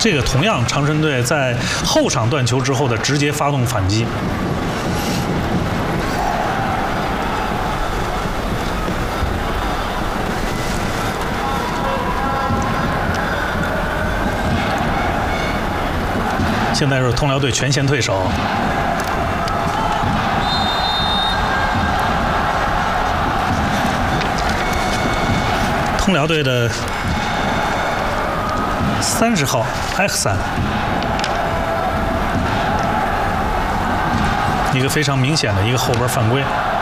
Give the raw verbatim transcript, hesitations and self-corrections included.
这个同样长春队在后场断球之后的直接发动反击。现在是通辽队全线退守。通辽队的三十号埃克森，一个非常明显的一个后边犯规。